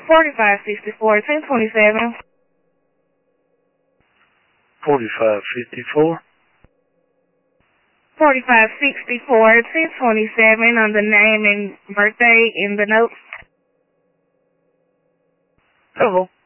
4564, 1027. 4554. 4564, 1027 on the name and birthday in the notes. Hello.